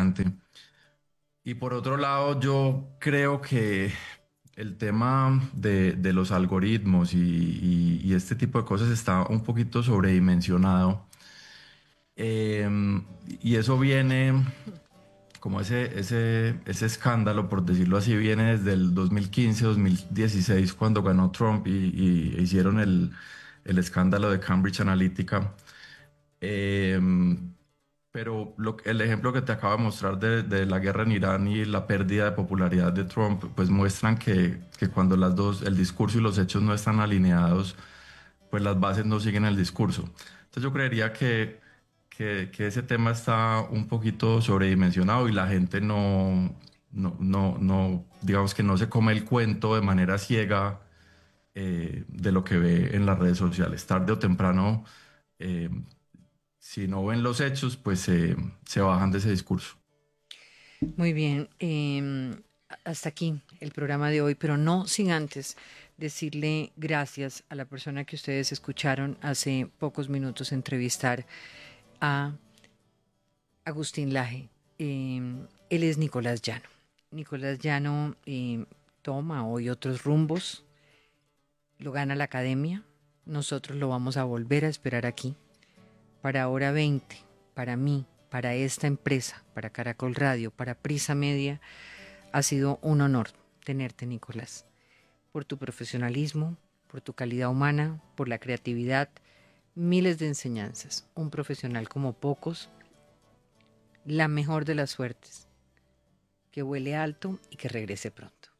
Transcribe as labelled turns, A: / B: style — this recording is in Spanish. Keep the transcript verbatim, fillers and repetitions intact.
A: desafiante. Y por otro lado, yo creo que el tema de, de los algoritmos y, y- y este tipo de cosas está un poquito sobredimensionado. Em, y eso viene, como ese, ese, ese escándalo, por decirlo así, viene desde el dos mil quince, dos mil dieciséis, cuando ganó Trump y, y hicieron el, el escándalo de Cambridge Analytica. Em, pero lo el ejemplo que te acabo de mostrar de, de la guerra en Irán y la pérdida de popularidad de Trump, pues muestran que, que cuando las dos, el discurso y los hechos no están alineados, pues las bases no siguen el discurso. Entonces yo creería que, que, que ese tema está un poquito sobredimensionado y la gente no, no, no, no, digamos que no se come el cuento de manera ciega eh, de lo que ve en las redes sociales. Tarde o temprano, eh, si no ven los hechos, pues se se bajan de ese discurso.
B: Muy bien, em, hasta aquí el programa de hoy, pero no sin antes decirle gracias a la persona que ustedes escucharon hace pocos minutos entrevistar a Agustín Laje. Em, él es Nicolás Llano. Nicolás Llano em, toma hoy otros rumbos, lo gana la academia, nosotros lo vamos a volver a esperar aquí para Hora veinte, para mí, para esta empresa, para Caracol Radio, para Prisa Media. Ha sido un honor tenerte, Nicolás, por tu profesionalismo, por tu calidad humana, por la creatividad, miles de enseñanzas, un profesional como pocos, la mejor de las suertes, que vuele alto y que regrese pronto.